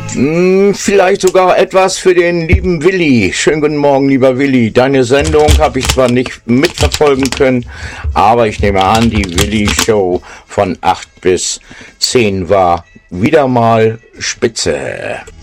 Vielleicht sogar etwas für den lieben Willi. Schönen guten Morgen, lieber Willi. Deine Sendung habe ich zwar nicht mitverfolgen können, aber ich nehme an, die Willi-Show von 8 bis 10 war wieder mal spitze.